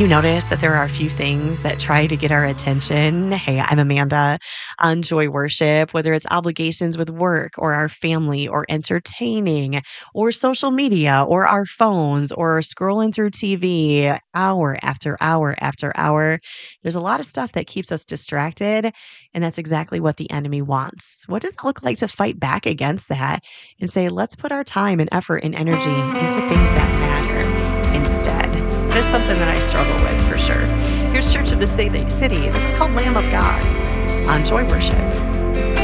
you notice that there are a few things that try to get our attention? Hey, I'm Amanda on Joy Worship, whether it's obligations with work or our family or entertaining or social media or our phones or scrolling through TV hour after hour after hour. There's a lot of stuff that keeps us distracted, and that's exactly what the enemy wants. What does it look like to fight back against that and say, let's put our time and effort and energy into things that matter instead? That is something that I struggle with for sure. Here's Church of the City. This is called Lamb of God on Joy Worship.